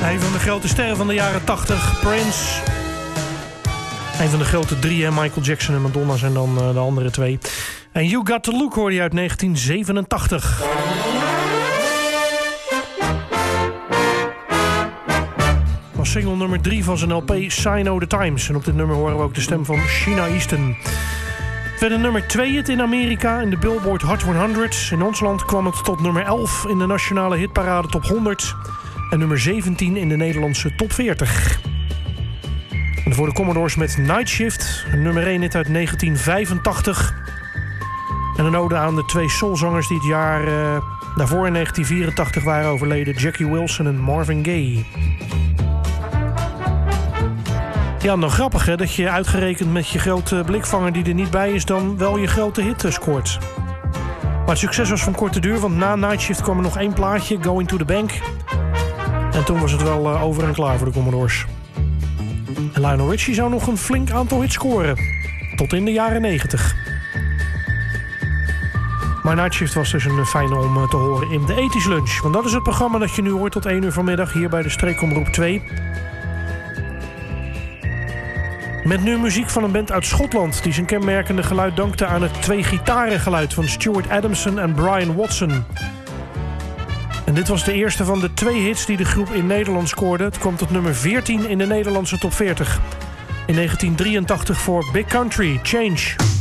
Een van de grote sterren van de jaren 80, Prince. Een van de grote drie, hè? Michael Jackson en Madonna zijn dan de andere twee. En You Got The Look hoorde je uit 1987. Was single nummer 3 van zijn LP Sign O' The Times. En op dit nummer horen we ook de stem van Sheena Easton. Het werd een nummer 2 hit in Amerika in de Billboard Hot 100. In ons land kwam het tot nummer 11 in de nationale hitparade Top 100. En nummer 17 in de Nederlandse Top 40. En voor de Commodores met Night Shift, een nummer 1 hit uit 1985. En een ode aan de twee soulzangers die het jaar daarvoor in 1984 waren overleden. Jackie Wilson en Marvin Gaye. Ja, dan grappig hè, dat je uitgerekend met je grote blikvanger die er niet bij is, dan wel je grote hit scoort. Maar het succes was van korte duur, want na Night Shift kwam er nog 1 plaatje, Going to the Bank. En toen was het wel over en klaar voor de Commodores. En Lionel Richie zou nog een flink aantal hits scoren. Tot in de jaren 90. Maar Night Shift was dus een fijne om te horen in de Ethisch Lunch. Want dat is het programma dat je nu hoort tot 1 uur vanmiddag hier bij de Streekomroep 2. Met nu muziek van een band uit Schotland die zijn kenmerkende geluid dankte aan het 2-gitarengeluid van Stuart Adamson en Brian Watson. En dit was de eerste van de 2 hits die de groep in Nederland scoorde. Het kwam tot nummer 14 in de Nederlandse top 40. In 1983 voor Big Country, Change.